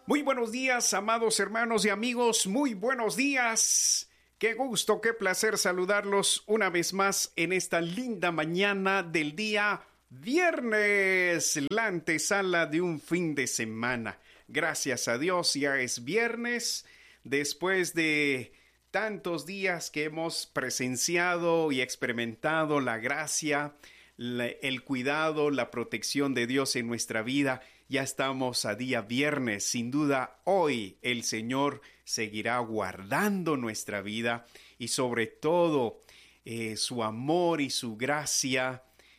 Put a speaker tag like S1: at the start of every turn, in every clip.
S1: Muy buenos días, amados hermanos y amigos, muy buenos días. Qué gusto, qué placer saludarlos una vez más en esta linda mañana del día viernes, la antesala de un fin de semana. Gracias a Dios, ya es viernes, después de tantos días que hemos presenciado y experimentado la gracia, el cuidado, la protección de Dios en nuestra vida. Ya estamos a día viernes. Sin duda, hoy el Señor seguirá guardando nuestra vida y sobre todo su amor y su gracia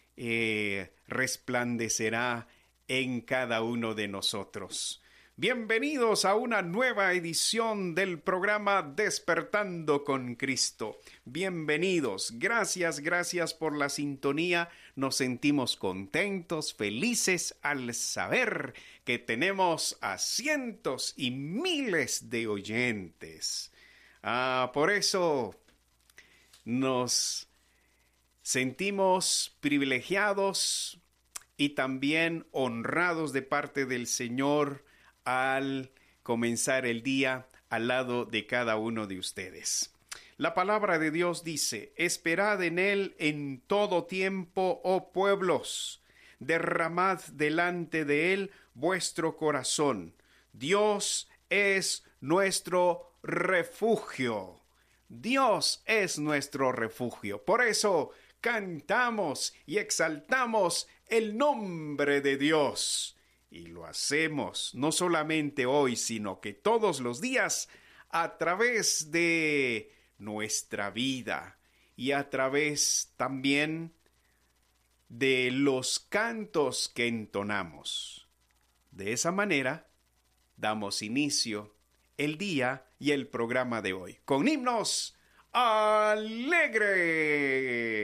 S1: resplandecerá en cada uno de nosotros. Bienvenidos a una nueva edición del programa Despertando con Cristo. Bienvenidos. Gracias por la sintonía. Nos sentimos contentos, felices al saber que tenemos a cientos y miles de oyentes. Por eso nos sentimos privilegiados y también honrados de parte del Señor al comenzar el día al lado de cada uno de ustedes. La palabra de Dios dice: esperad en Él en todo tiempo, oh pueblos, derramad delante de Él vuestro corazón. Dios es nuestro refugio. Dios es nuestro refugio. Por eso cantamos y exaltamos el nombre de Dios. Y lo hacemos no solamente hoy, sino que todos los días a través de nuestra vida y a través también de los cantos que entonamos. De esa manera damos inicio el día y el programa de hoy con himnos alegres.